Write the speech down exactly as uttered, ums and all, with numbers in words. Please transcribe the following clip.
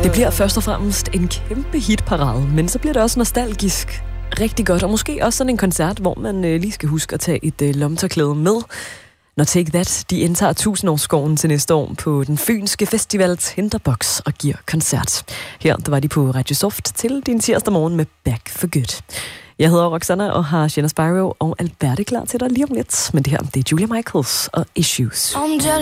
Det bliver først og fremmest en kæmpe hitparade, men så bliver det også nostalgisk rigtig godt, og måske også sådan en koncert, hvor man øh, lige skal huske at tage et øh, lommetørklæde med. Når Take That, de indtager tusindårsskoven til næste år på den fynske festival Tinderbox og giver koncert. Her der var de på Radio Soft til din tirsdag morgen med Back for Good. Jeg hedder Roxanna og har Jenna Spyro og Alberte klar til dig lige om lidt. Men det her, det er Julia Michaels og Issues.